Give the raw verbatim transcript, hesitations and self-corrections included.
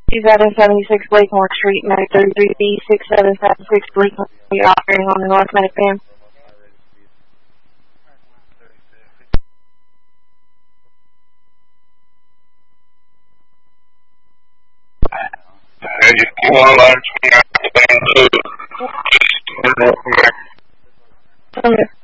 two seven seven six Blakemore Street, Medic thirty-three B six seven seven six Blakemore. You're operating on the North Medic van. And you want to learn from that van too. Just turn up from there. Okay.